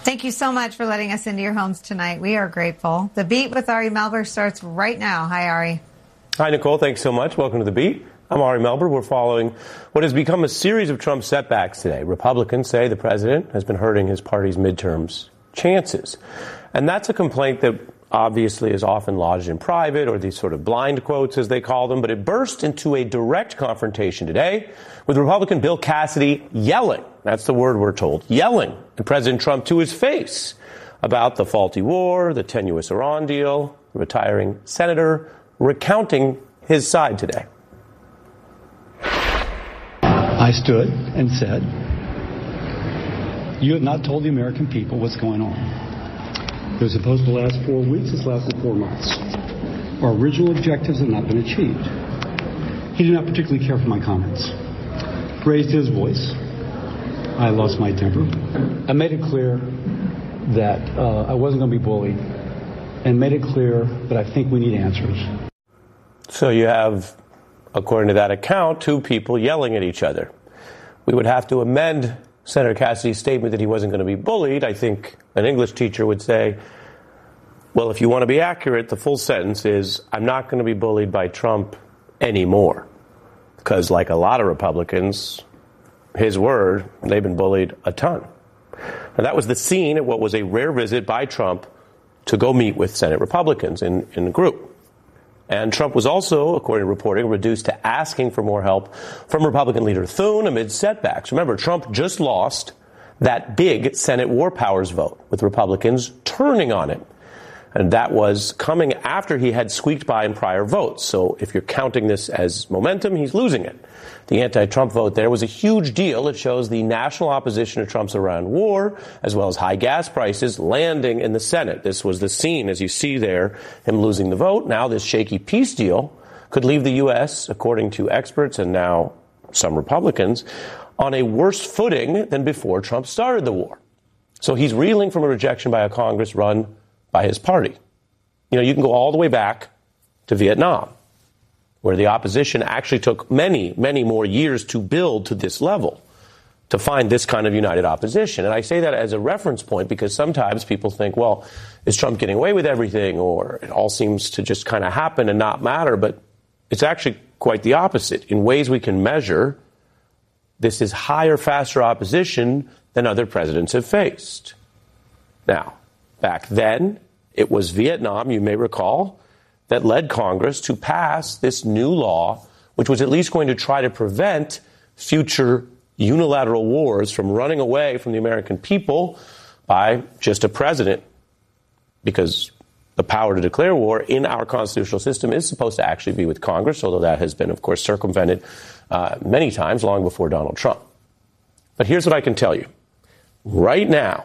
Thank you so much for letting us into your homes tonight. We are grateful. The Beat with Ari Melber starts right now. Hi, Ari. Hi, Nicole. Thanks so much. Welcome to The Beat. I'm Ari Melber. We're following what has become a series of Trump setbacks today. Republicans say the president has been hurting his party's midterms chances. And that's a complaint that obviously is often lodged in private, or these sort of blind quotes, as they call them. But it burst into a direct confrontation today with Republican Bill Cassidy yelling, that's the word we're told, yelling at President Trump to his face about the faulty war, the tenuous Iran deal, the retiring senator, recounting his side today. I stood and said, you have not told the American people what's going on. It was supposed to last 4 weeks. It's lasted 4 months. Our original objectives have not been achieved. He did not particularly care for my comments. Raised his voice. I lost my temper. I made it clear that I wasn't going to be bullied, and made it clear that I think we need answers. So you have, according to that account, two people yelling at each other. We would have to amend Senator Cassidy's statement that he wasn't going to be bullied. I think an English teacher would say, well, if you want to be accurate, the full sentence is, I'm not going to be bullied by Trump anymore. Because like a lot of Republicans, his word, they've been bullied a ton. And that was the scene at what was a rare visit by Trump to go meet with Senate Republicans in a group. And Trump was also, according to reporting, reduced to asking for more help from Republican leader Thune amid setbacks. Remember, Trump just lost that big Senate war powers vote, with Republicans turning on him. And that was coming after he had squeaked by in prior votes. So if you're counting this as momentum, he's losing it. The anti-Trump vote there was a huge deal. It shows the national opposition to Trump's Iran war, as well as high gas prices, landing in the Senate. This was the scene, as you see there, him losing the vote. Now this shaky peace deal could leave the U.S., according to experts and now some Republicans, on a worse footing than before Trump started the war. So he's reeling from a rejection by a Congress run by his party. You know, you can go all the way back to Vietnam, where the opposition actually took many, many more years to build to this level, to find this kind of united opposition. And I say that as a reference point because sometimes people think, well, is Trump getting away with everything, or it all seems to just kind of happen and not matter? But it's actually quite the opposite. In ways we can measure, this is higher, faster opposition than other presidents have faced. Now, back then, it was Vietnam, you may recall, that led Congress to pass this new law, which was at least going to try to prevent future unilateral wars from running away from the American people by just a president, because the power to declare war in our constitutional system is supposed to actually be with Congress, although that has been, of course, circumvented many times long before Donald Trump. But here's what I can tell you. Right now,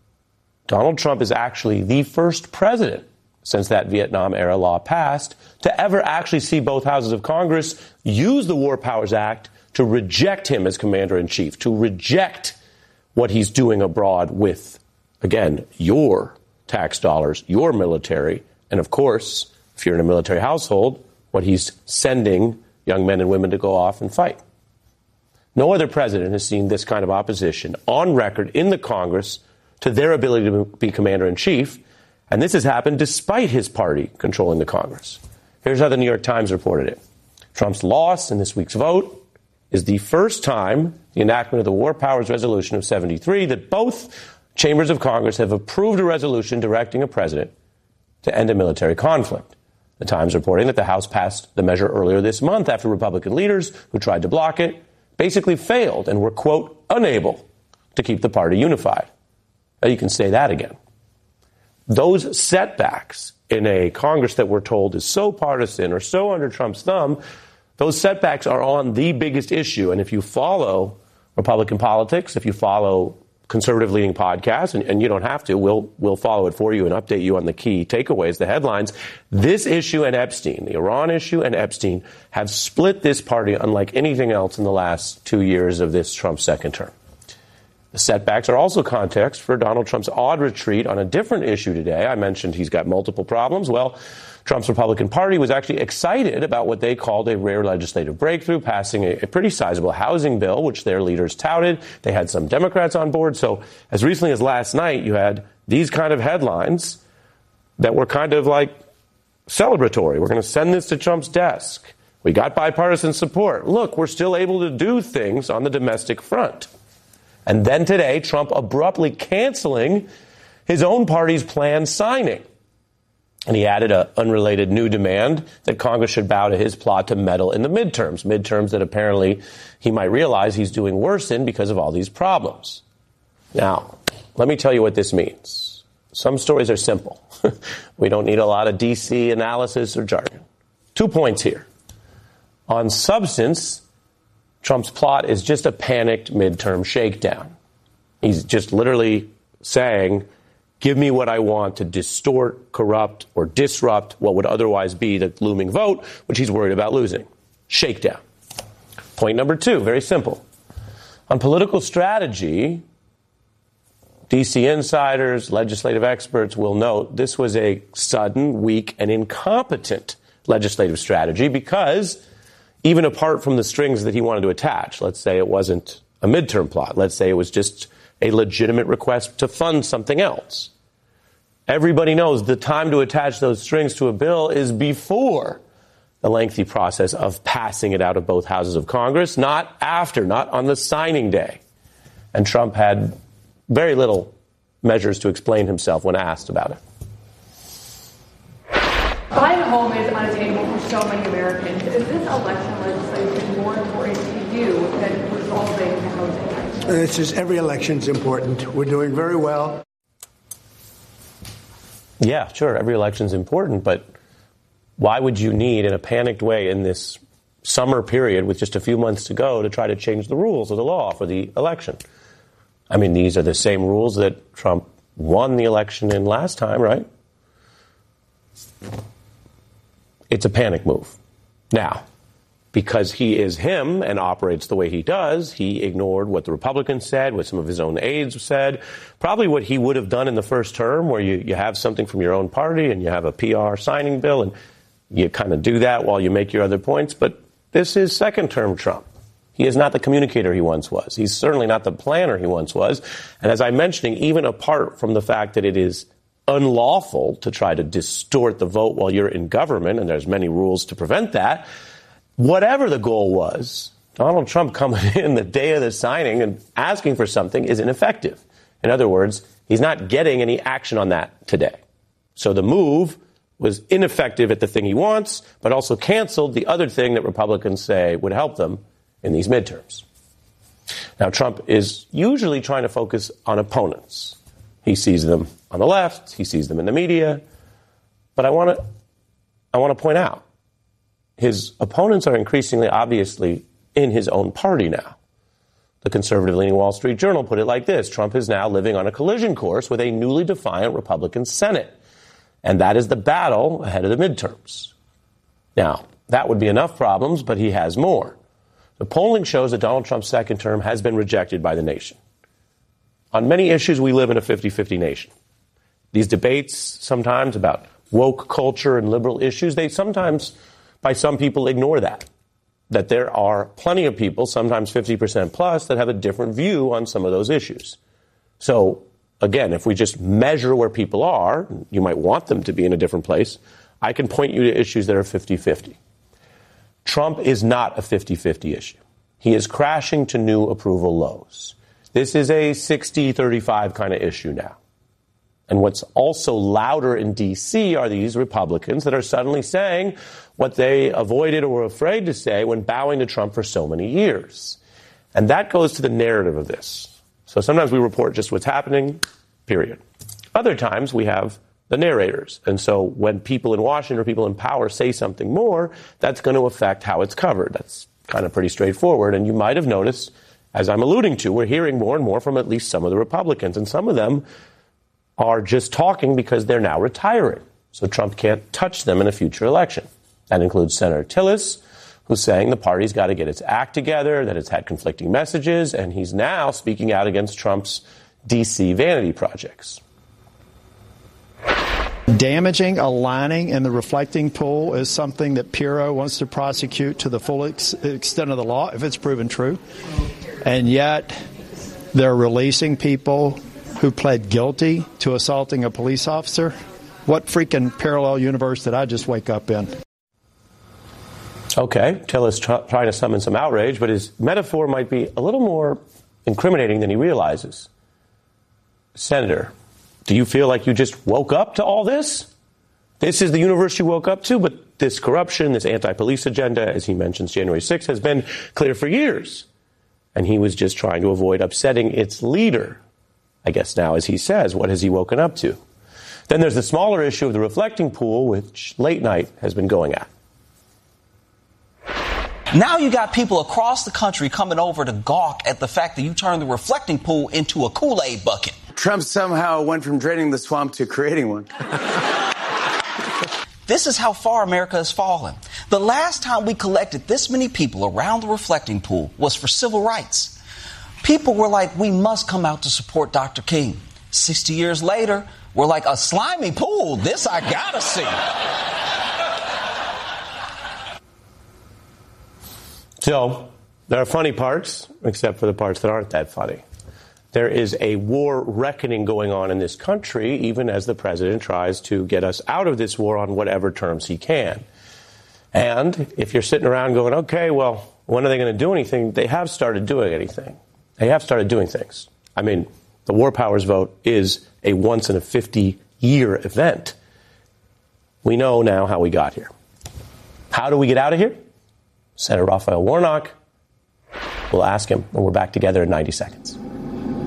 Donald Trump is actually the first president since that Vietnam-era law passed to ever actually see both houses of Congress use the War Powers Act to reject him as commander-in-chief, to reject what he's doing abroad with, again, your tax dollars, your military, and, of course, if you're in a military household, what he's sending young men and women to go off and fight. No other president has seen this kind of opposition on record in the Congress to their ability to be commander-in-chief, and this has happened despite his party controlling the Congress. Here's how the New York Times reported it. Trump's loss in this week's vote is the first time the enactment of the War Powers Resolution of 73 that both chambers of Congress have approved a resolution directing a president to end a military conflict. The Times reporting that the House passed the measure earlier this month after Republican leaders who tried to block it basically failed and were, quote, unable to keep the party unified. Now you can say that again. Those setbacks in a Congress that we're told is so partisan or so under Trump's thumb, those setbacks are on the biggest issue. And if you follow Republican politics, if you follow conservative-leaning podcasts, and you don't have to, we'll follow it for you and update you on the key takeaways, the headlines. This issue and Epstein, the Iran issue and Epstein, have split this party unlike anything else in the last 2 years of this Trump second term. The setbacks are also context for Donald Trump's odd retreat on a different issue today. I mentioned he's got multiple problems. Well, Trump's Republican Party was actually excited about what they called a rare legislative breakthrough, passing a pretty sizable housing bill, which their leaders touted. They had some Democrats on board. So as recently as last night, you had these kind of headlines that were kind of like celebratory. We're going to send this to Trump's desk. We got bipartisan support. Look, we're still able to do things on the domestic front. And then today, Trump abruptly canceling his own party's planned signing. And he added an unrelated new demand that Congress should bow to his plot to meddle in the midterms that apparently he might realize he's doing worse in because of all these problems. Now, let me tell you what this means. Some stories are simple. We don't need a lot of D.C. analysis or jargon. 2 points here. On substance, Trump's plot is just a panicked midterm shakedown. He's just literally saying, give me what I want to distort, corrupt, or disrupt what would otherwise be the looming vote, which he's worried about losing. Shakedown. Point number 2, very simple. On political strategy, D.C. insiders, legislative experts will note this was a sudden, weak, and incompetent legislative strategy because even apart from the strings that he wanted to attach, let's say it wasn't a midterm plot, let's say it was just a legitimate request to fund something else. Everybody knows the time to attach those strings to a bill is before the lengthy process of passing it out of both houses of Congress, not after, not on the signing day. And Trump had very little measures to explain himself when asked about it. Buying a home is unattainable for so many Americans. Is this election legislation more important to you than resolving the housing crisis? This is every election's important. We're doing very well. Yeah, sure, every election's important, but why would you need, in a panicked way, in this summer period with just a few months to go, to try to change the rules of the law for the election? I mean, these are the same rules that Trump won the election in last time, right? It's a panic move. Now, because he is him and operates the way he does, he ignored what the Republicans said, what some of his own aides said, probably what he would have done in the first term, where you have something from your own party and you have a PR signing bill and you kind of do that while you make your other points. But this is second-term Trump. He is not the communicator he once was. He's certainly not the planner he once was. And as I'm mentioning, even apart from the fact that it is unlawful to try to distort the vote while you're in government, and there's many rules to prevent that, whatever the goal was, Donald Trump coming in the day of the signing and asking for something is ineffective. In other words, he's not getting any action on that today. So the move was ineffective at the thing he wants, but also canceled the other thing that Republicans say would help them in these midterms. Now, Trump is usually trying to focus on opponents. He sees them on the left. He sees them in the media. But I want to point out, his opponents are increasingly, obviously, in his own party now. The conservative-leaning Wall Street Journal put it like this: Trump is now living on a collision course with a newly defiant Republican Senate. And that is the battle ahead of the midterms. Now, that would be enough problems, but he has more. The polling shows that Donald Trump's second term has been rejected by the nation. On many issues, we live in a 50-50 nation. These debates sometimes about woke culture and liberal issues, they sometimes, by some people, ignore that there are plenty of people, sometimes 50% plus, that have a different view on some of those issues. So, again, if we just measure where people are, you might want them to be in a different place, I can point you to issues that are 50-50. Trump is not a 50-50 issue. He is crashing to new approval lows. This is a 60-35 kind of issue now. And what's also louder in D.C. are these Republicans that are suddenly saying what they avoided or were afraid to say when bowing to Trump for so many years. And that goes to the narrative of this. So sometimes we report just what's happening, period. Other times we have the narrators. And so when people in Washington or people in power say something more, that's going to affect how it's covered. That's kind of pretty straightforward. And you might have noticed, as I'm alluding to, we're hearing more and more from at least some of the Republicans. And some of them are just talking because they're now retiring. So Trump can't touch them in a future election. That includes Senator Tillis, who's saying the party's got to get its act together, that it's had conflicting messages, and he's now speaking out against Trump's D.C. vanity projects. Damaging a lining in the reflecting pool is something that Puro wants to prosecute to the full extent of the law, if it's proven true. And yet they're releasing people who pled guilty to assaulting a police officer. What freaking parallel universe did I just wake up in? Okay, Tiller's trying to summon some outrage, but his metaphor might be a little more incriminating than he realizes. Senator, do you feel like you just woke up to all this? This is the universe you woke up to, but this corruption, this anti-police agenda, as he mentions January 6th, has been clear for years. And he was just trying to avoid upsetting its leader. I guess now, as he says, what has he woken up to? Then there's the smaller issue of the reflecting pool, which Late Night has been going at. Now you got people across the country coming over to gawk at the fact that you turned the reflecting pool into a Kool-Aid bucket. Trump somehow went from draining the swamp to creating one. This is how far America has fallen. The last time we collected this many people around the reflecting pool was for civil rights. People were like, we must come out to support Dr. King. 60 years later, we're like, a slimy pool, this I gotta see. So, there are funny parts, except for the parts that aren't that funny. There is a war reckoning going on in this country, even as the president tries to get us out of this war on whatever terms he can. And if you're sitting around going, okay, well, when are they going to do anything? They have started doing anything. They have started doing things. I mean, the War Powers vote is a once-in-a-50-year event. We know now how we got here. How do we get out of here? Senator Raphael Warnock. We'll ask him when we're back together in 90 seconds.